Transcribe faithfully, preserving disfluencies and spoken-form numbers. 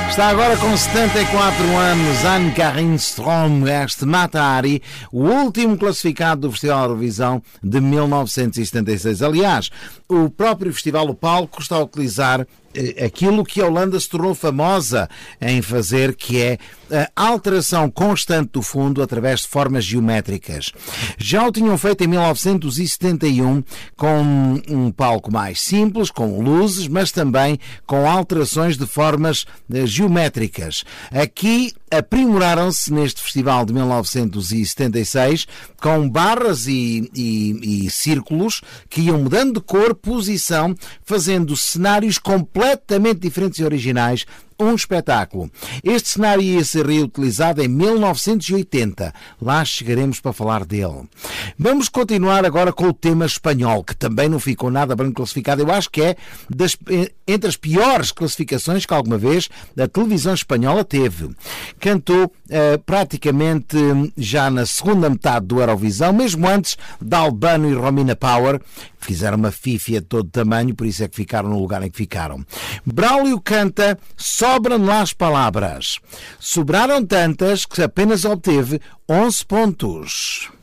Está agora com setenta e quatro anos, Anne-Karin Strom, este Mata Hari, o último classificado do Festival Eurovisão de mil novecentos e setenta e seis. Aliás, o próprio festival, o palco, está a utilizar aquilo que a Holanda se tornou famosa em fazer, que é a alteração constante do fundo através de formas geométricas. Já o tinham feito em mil novecentos e setenta e um com um palco mais simples, com luzes, mas também com alterações de formas geométricas. Aqui aprimoraram-se neste festival de mil novecentos e setenta e seis com barras e, e, e círculos que iam mudando de cor, posição, fazendo cenários completamente diferentes e originais. Um espetáculo. Este cenário ia ser reutilizado em mil novecentos e oitenta. Lá chegaremos para falar dele. Vamos continuar agora com o tema espanhol, que também não ficou nada bem classificado. Eu acho que é das, entre as piores classificações que alguma vez a televisão espanhola teve. Cantou uh, praticamente já na segunda metade do Eurovisão, mesmo antes de Albano e Romina Power. Fizeram uma fífia de todo tamanho, por isso é que ficaram no lugar em que ficaram. Braulio canta Sobram lá as palavras. Sobraram tantas que apenas obteve onze pontos.